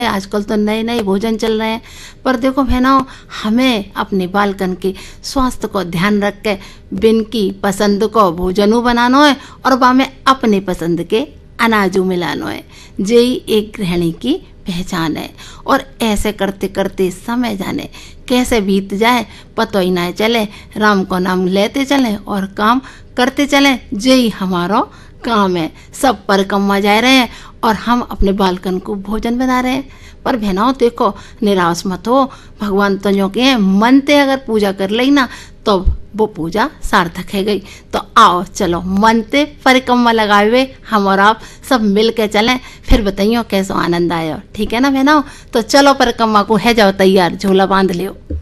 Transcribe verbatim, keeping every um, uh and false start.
आजकल तो नए नए भोजन चल रहे हैं। पर देखो बहनों, हमें अपने बालकन के स्वास्थ्य को ध्यान रख के बिन की पसंद को भोजनू बनाना है और बा में अपने पसंद के अनाजू मिलानो है। यही एक गृहिणी की पहचान है। और ऐसे करते करते समय जाने कैसे बीत जाए पता ही ना चले। राम को नाम लेते चले और काम करते चले, यही हमारा काम है। सब परिक्रमा जा रहे हैं और हम अपने बालकन को भोजन बना रहे हैं। पर बहनों देखो, निराश मत हो, भगवान तो जो के मन ते अगर पूजा कर ली ना तो वो पूजा सार्थक है गई। तो आओ चलो मन ते परिक्रमा लगावे हम और आप सब मिल के चलें, फिर बताइयो कैसो आनंद आयो। ठीक है ना बहनों? तो चलो परिक्रमा को है जाओ तैयार, झोला बांध लियो।